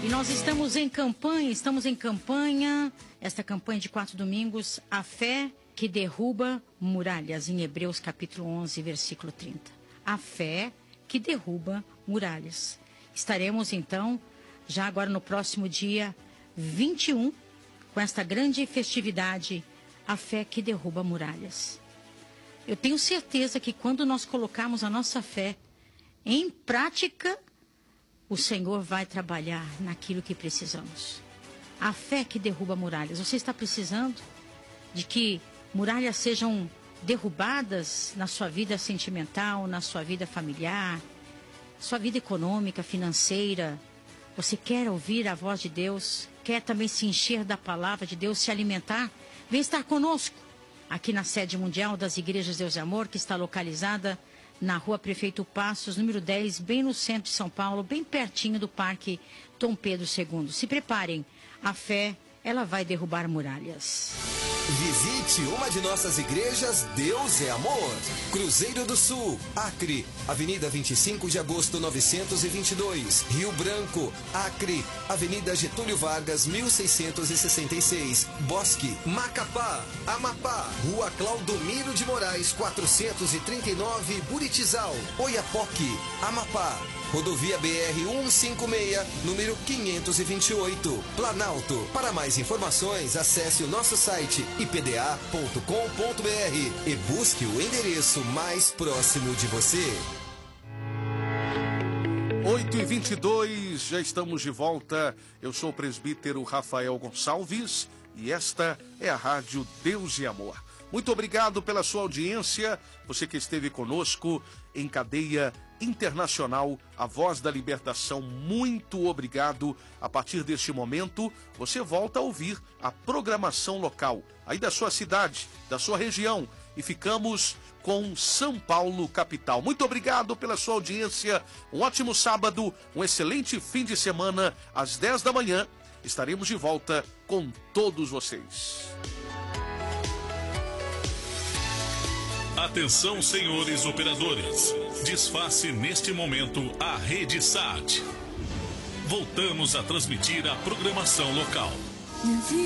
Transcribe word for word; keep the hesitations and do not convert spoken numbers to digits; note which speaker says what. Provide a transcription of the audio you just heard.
Speaker 1: E nós estamos em campanha, estamos em campanha, esta campanha de quatro domingos, a fé que derruba muralhas, em Hebreus capítulo onze, versículo trinta. A fé que derruba muralhas. Estaremos então, já agora no próximo dia vinte e um, com esta grande festividade, a fé que derruba muralhas. Eu tenho certeza que quando nós colocarmos a nossa fé em prática, o Senhor vai trabalhar naquilo que precisamos. A fé que derruba muralhas. Você está precisando de que muralhas sejam derrubadas na sua vida sentimental, na sua vida familiar, sua vida econômica, financeira. Você quer ouvir a voz de Deus? Quer também se encher da palavra de Deus, se alimentar? Vem estar conosco aqui na sede mundial das Igrejas Deus e Amor, que está localizada na Rua Prefeito Passos, número dez, bem no centro de São Paulo, bem pertinho do Parque Dom Pedro segundo. Se preparem, a fé, ela vai derrubar muralhas.
Speaker 2: Visite uma de nossas igrejas Deus é Amor. Cruzeiro do Sul, Acre, Avenida vinte e cinco de agosto novecentos e vinte e dois. Rio Branco, Acre, Avenida Getúlio Vargas mil seiscentos e sessenta e seis. Bosque, Macapá, Amapá, Rua Claudomiro de Moraes quatrocentos e trinta e nove, Buritizal, Oiapoque, Amapá. Rodovia B R cento e cinquenta e seis, número quinhentos e vinte e oito, Planalto. Para mais informações, acesse o nosso site i p d a ponto com ponto b r e busque o endereço mais próximo de você.
Speaker 3: oito e vinte e dois, já estamos de volta. Eu sou o presbítero Rafael Gonçalves e esta é a Rádio Deus e Amor. Muito obrigado pela sua audiência, você que esteve conosco em cadeia internacional, a Voz da Libertação, muito obrigado. A partir deste momento, você volta a ouvir a programação local, aí da sua cidade, da sua região, e ficamos com São Paulo, capital. Muito obrigado pela sua audiência, um ótimo sábado, um excelente fim de semana, às dez da manhã, estaremos de volta com todos vocês.
Speaker 4: Atenção, senhores operadores. Desface neste momento a rede S A T. Voltamos a transmitir a programação local.